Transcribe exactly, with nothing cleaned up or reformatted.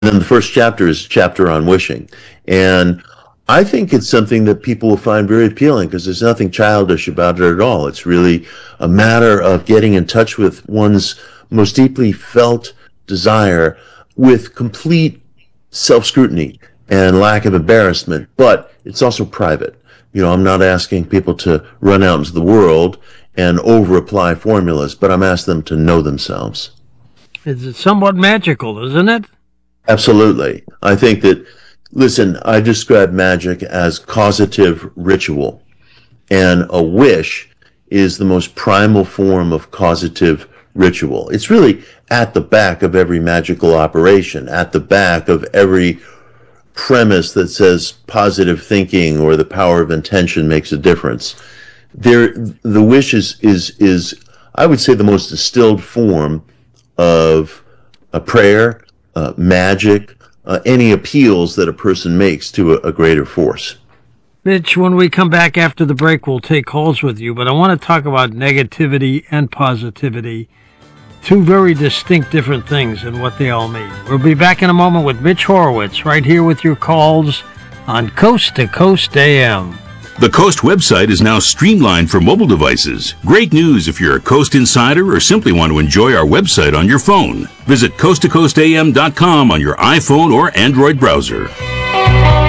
then the first chapter is a chapter on wishing. And I think it's something that people will find very appealing because there's nothing childish about it at all. It's really a matter of getting in touch with one's most deeply felt desire with complete self-scrutiny and lack of embarrassment, but it's also private. You know, I'm not asking people to run out into the world and over-apply formulas, but I'm asking them to know themselves. It's somewhat magical, isn't it? Absolutely. I think that, listen, I describe magic as causative ritual, and a wish is the most primal form of causative ritual. It's really at the back of every magical operation, at the back of every premise that says positive thinking or the power of intention makes a difference. There, the wish is, is, is, I would say, the most distilled form of a prayer, uh, magic, uh, any appeals that a person makes to a, a greater force. Mitch, when we come back after the break, we'll take calls with you, but I want to talk about negativity and positivity. Two very distinct different things and what they all mean. We'll be back in a moment with Mitch Horowitz right here with your calls on Coast to Coast A M. The Coast website is now streamlined for mobile devices. Great news if you're a Coast insider or simply want to enjoy our website on your phone. Visit coast to coast a m dot com on your iPhone or Android browser.